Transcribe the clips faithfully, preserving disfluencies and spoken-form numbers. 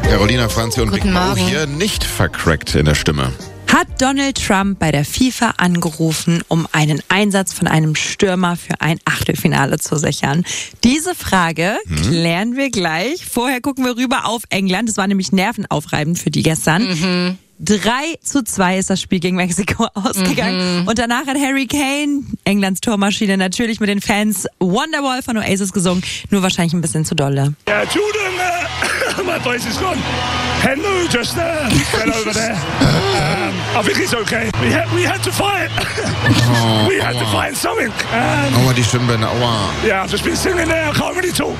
Carolina, Franzi und Guten Big Mo Morgen. hier nicht vercrackt in der Stimme. Hat Donald Trump bei der FIFA angerufen, um einen Einsatz von einem Stürmer für ein Achtelfinale zu sichern? Diese Frage hm. klären wir gleich. Vorher gucken wir rüber auf England. Das war nämlich nervenaufreibend für die gestern. Mhm. drei zu zwei ist das Spiel gegen Mexiko ausgegangen. Mhm. Und danach hat Harry Kane, Englands Tormaschine, natürlich mit den Fans Wonderwall von Oasis gesungen. Nur wahrscheinlich ein bisschen zu dolle. Yeah, Jordan, uh, my voice is gone. Henry just uh, fell over there. Um, I think it's okay. We had, we had to fight. Oh, we had aua. to find something. Um, Aua, die Stimmbänder, aua. yeah, I've just been singing there. I can't really talk.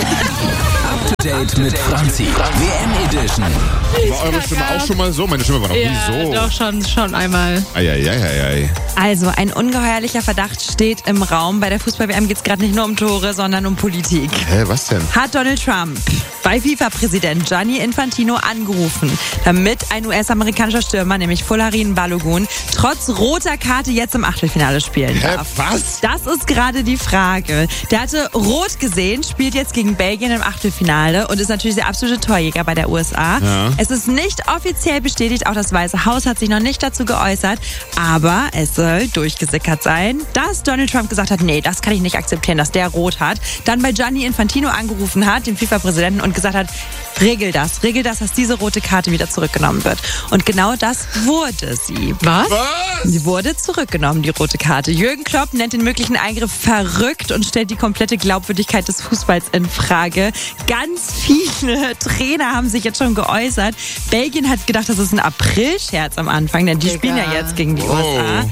Date mit Franzi. W M Edition. War eure Stimme auch schon mal so? Meine Stimme war noch Ja, nie so. doch schon, schon einmal. Eieieiei. Also, ein ungeheuerlicher Verdacht steht im Raum. Bei der Fußball-W M geht es gerade nicht nur um Tore, sondern um Politik. Hä, was denn? Hat Donald Trump bei FIFA-Präsident Gianni Infantino angerufen, damit ein U S-amerikanischer Stürmer, nämlich Folarin Balogun, trotz roter Karte jetzt im Achtelfinale spielen Hä, darf. was? Das ist gerade die Frage. Der hatte rot gesehen, spielt jetzt gegen Belgien im Achtelfinale und ist natürlich der absolute Torjäger bei der U S A. Ja. Es ist nicht offiziell bestätigt, auch das Weiße Haus hat sich noch nicht dazu geäußert, aber es soll durchgesickert sein, dass Donald Trump gesagt hat, nee, das kann ich nicht akzeptieren, dass der rot hat. Dann bei Gianni Infantino angerufen hat, dem FIFA-Präsidenten, und gesagt hat, regel das, regel das, dass diese rote Karte wieder zurückgenommen wird. Und genau das wurde sie. Was? Was? Sie wurde zurückgenommen, die rote Karte. Jürgen Klopp nennt den möglichen Eingriff verrückt und stellt die komplette Glaubwürdigkeit des Fußballs in Frage. Ganz viele Trainer haben sich jetzt schon geäußert. Belgien hat gedacht, das ist ein April-Scherz am Anfang, denn die Digga. spielen ja jetzt gegen die Oh. U S A.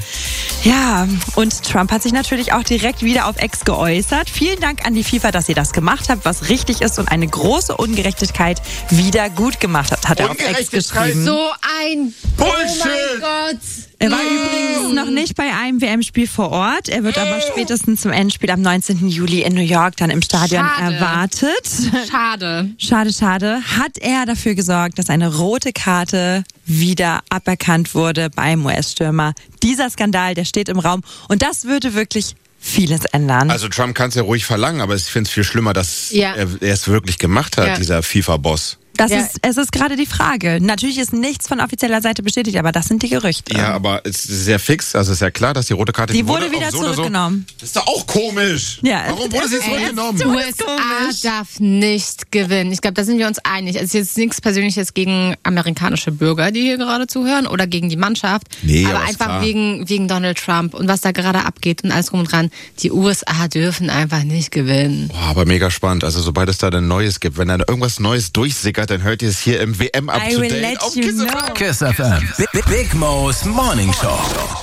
Ja, und Trump hat sich natürlich auch direkt wieder auf X geäußert. Vielen Dank an die FIFA, dass ihr das gemacht habt, was richtig ist und eine große Ungerechtigkeit wieder gut gemacht hat, hat er auf X Ungerechtigkeit? geschrieben. So ein Bullshit. Oh mein Gott. Er war übrigens noch nicht bei einem W M-Spiel vor Ort. Er wird aber spätestens zum Endspiel am neunzehnten Juli in New York dann im Stadion Schade. erwartet. Schade. Schade, schade. Hat er dafür gesorgt, dass eine rote Karte wieder aberkannt wurde beim U S-Stürmer. Dieser Skandal, der steht im Raum. Und das würde wirklich vieles ändern. Also Trump kann es ja ruhig verlangen, aber ich finde es viel schlimmer, dass Ja. er er es wirklich gemacht hat, Ja. dieser FIFA-Boss. Das Ja. ist, es ist gerade die Frage. Natürlich ist nichts von offizieller Seite bestätigt, aber das sind die Gerüchte. Ja, aber es ist sehr fix, also ist ja klar, dass die rote Karte... Die wurde auch wieder so oder zurückgenommen. So, das ist doch auch komisch. Ja, Warum wurde es sie ist- zurückgenommen? U S A darf nicht gewinnen. Ich glaube, da sind wir uns einig. Es ist jetzt nichts Persönliches gegen amerikanische Bürger, die hier gerade zuhören, oder gegen die Mannschaft. Nee, aber aber ist einfach klar. wegen, wegen Donald Trump und was da gerade abgeht und alles drum und dran. Die U S A dürfen einfach nicht gewinnen. Boah, aber mega spannend. Also sobald es da dann Neues gibt, wenn da irgendwas Neues durchsickert, dann hört ihr es hier im W M I will Up-to-Date let auf you Kiss F M. know. Kiss F M. Big, Big Mo's Morning Show.